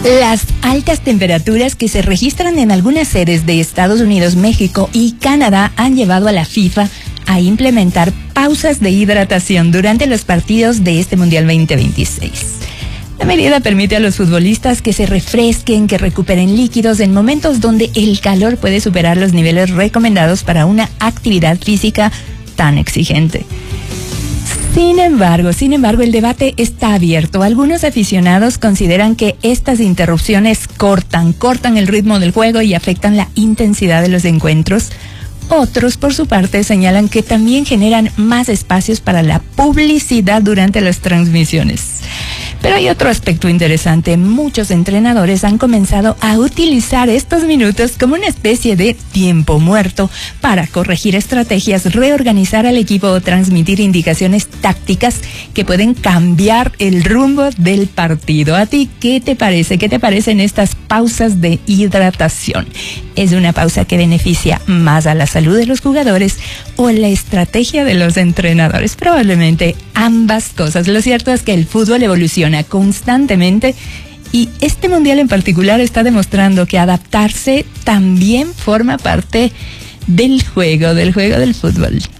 Las altas temperaturas que se registran en algunas sedes de Estados Unidos, México y Canadá han llevado a la FIFA a implementar pausas de hidratación durante los partidos de este Mundial 2026. La medida permite a los futbolistas que se refresquen, que recuperen líquidos en momentos donde el calor puede superar los niveles recomendados para una actividad física tan exigente. Sin embargo, el debate está abierto. Algunos aficionados consideran que estas interrupciones cortan el ritmo del juego y afectan la intensidad de los encuentros. Otros, por su parte, señalan que también generan más espacios para la publicidad durante las transmisiones. Pero hay otro aspecto interesante. Muchos entrenadores han comenzado a utilizar estos minutos como una especie de tiempo muerto para corregir estrategias, reorganizar al equipo o transmitir indicaciones tácticas que pueden cambiar el rumbo del partido. ¿A ti qué te parece? ¿Qué te parecen estas pausas de hidratación? ¿Es una pausa que beneficia más a la salud de los jugadores o la estrategia de los entrenadores? Probablemente ambas cosas. Lo cierto es que el fútbol evoluciona constantemente y este mundial en particular está demostrando que adaptarse también forma parte del juego del fútbol.